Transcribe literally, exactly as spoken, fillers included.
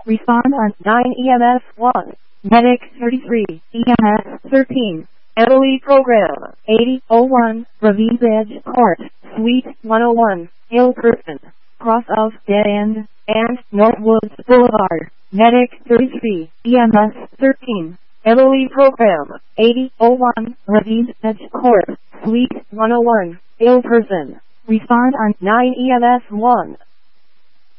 Respond on nine E M S one. Medic thirty-three, E M S thirteen. Emily Program, eighty oh one, Ravine Edge Court, Suite one oh one, Hill Person, cross of Dead End, and Northwoods Boulevard. Medic thirty-three, E M S thirteen. Emily Program, eighty oh one, Ravine Edge Court, Suite one oh one, Hill Person. Respond on nine E M S one.